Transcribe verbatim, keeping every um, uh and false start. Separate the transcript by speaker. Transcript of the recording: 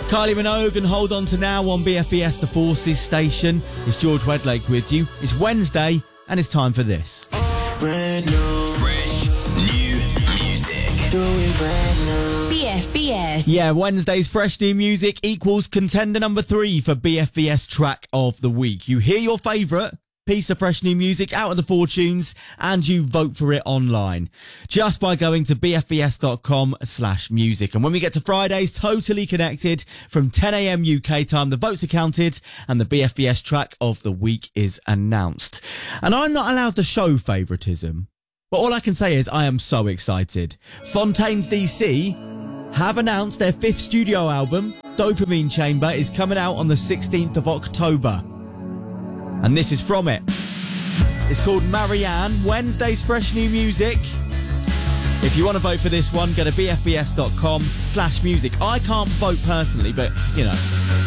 Speaker 1: Kylie Minogue and Hold On To Now on B F B S The Forces station. It's George Wedlake with you. It's Wednesday and it's time for this.
Speaker 2: Brand new. Fresh new music. Doing brand new.
Speaker 3: B F B S.
Speaker 1: Yeah, Wednesday's fresh new music equals contender number three for B F B S track of the week. You hear your favourite piece of fresh new music out of the fortunes and you vote for it online just by going to bfbs.com slash music. And when we get to Fridays, Totally Connected from ten a.m. U K time, the votes are counted and the B F B S track of the week is announced. And I'm not allowed to show favouritism, but all I can say is I am so excited. Fontaines D C have announced their fifth studio album, Dopamine Chamber, is coming out on the sixteenth of October. And this is from it. It's called Marianne, Wednesday's fresh new music. If you want to vote for this one, go to bfbs.com slash music. I can't vote personally, but, you know,